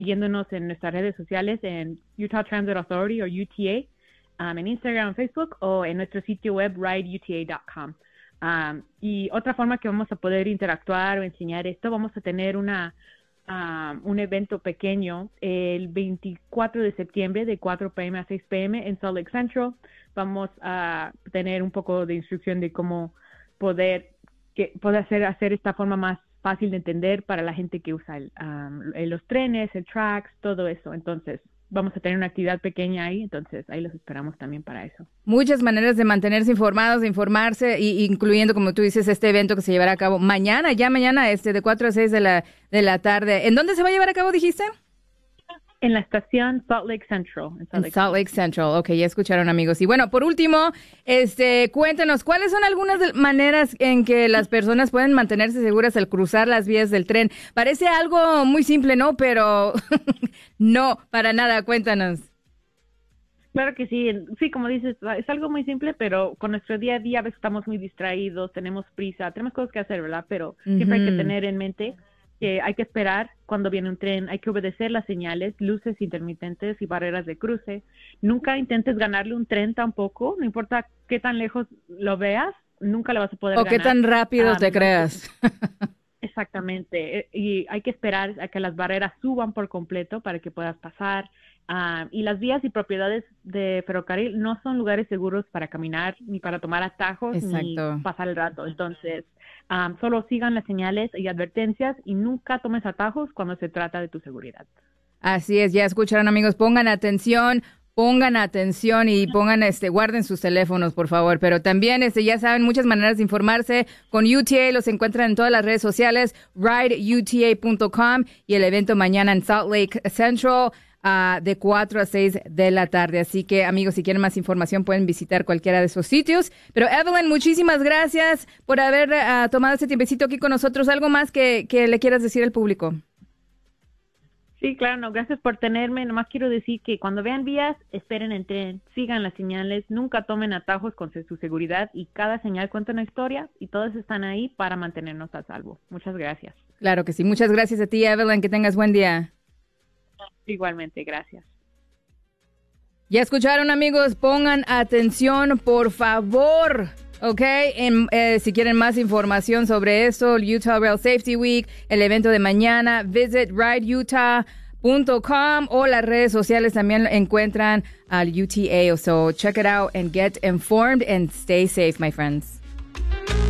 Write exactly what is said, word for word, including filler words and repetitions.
siguiéndonos en nuestras redes sociales en Utah Transit Authority o U T A, um, en Instagram, Facebook o en nuestro sitio web ride U T A punto com. Um, y otra forma que vamos a poder interactuar o enseñar esto, vamos a tener una um, un evento pequeño el veinticuatro de septiembre de cuatro p m a seis p m en Salt Lake Central. Vamos a tener un poco de instrucción de cómo poder que poder hacer hacer esta forma más fácil de entender para la gente que usa el, um, los trenes, el tracks, todo eso. Entonces, vamos a tener una actividad pequeña ahí, entonces ahí los esperamos también para eso. Muchas maneras de mantenerse informados, de informarse, y, incluyendo, como tú dices, este evento que se llevará a cabo mañana, ya mañana, este de cuatro a seis de la, de la tarde. ¿En dónde se va a llevar a cabo, dijiste? En la estación Salt Lake Central. En Salt Lake, en Salt Lake Central. Ok, ya escucharon, amigos. Y bueno, por último, este, cuéntanos, ¿cuáles son algunas de- maneras en que las personas pueden mantenerse seguras al cruzar las vías del tren? Parece algo muy simple, ¿no? Pero no, para nada. Cuéntanos. Claro que sí, sí, como dices, es algo muy simple, pero con nuestro día a día a veces estamos muy distraídos, tenemos prisa, tenemos cosas que hacer, ¿verdad? Pero siempre hay que tener en mente que hay que esperar cuando viene un tren, hay que obedecer las señales, luces intermitentes y barreras de cruce. Nunca intentes ganarle un tren tampoco, no importa qué tan lejos lo veas, nunca le vas a poder O ganar. qué tan rápido um, te creas. Exactamente, y hay que esperar a que las barreras suban por completo para que puedas pasar. Uh, y las vías y propiedades de ferrocarril no son lugares seguros para caminar, ni para tomar atajos, Exacto. ni pasar el rato. Entonces, um, solo sigan las señales y advertencias y nunca tomes atajos cuando se trata de tu seguridad. Así es, ya escucharon, amigos, pongan atención. Pongan atención y pongan, este, guarden sus teléfonos, por favor. Pero también, este, ya saben, muchas maneras de informarse. Con U T A los encuentran en todas las redes sociales, ride U T A punto com, y el evento mañana en Salt Lake Central uh, de cuatro a seis de la tarde. Así que, amigos, si quieren más información pueden visitar cualquiera de esos sitios. Pero, Evelyn, muchísimas gracias por haber uh, tomado este tiempecito aquí con nosotros. ¿Algo más que, que le quieras decir al público? Sí, claro, no, gracias por tenerme. Nomás quiero decir que cuando vean vías, esperen el tren, sigan las señales, nunca tomen atajos con su seguridad y cada señal cuenta una historia y todas están ahí para mantenernos a salvo. Muchas gracias. Claro que sí. Muchas gracias a ti, Evelyn. Que tengas buen día. Igualmente, gracias. Ya escucharon, amigos. Pongan atención, por favor. Ok, en, eh, si quieren más información sobre eso, el Utah Rail Safety Week, el evento de mañana, visit ride utah punto com o las redes sociales también encuentran al U T A. So check it out and get informed and stay safe, my friends.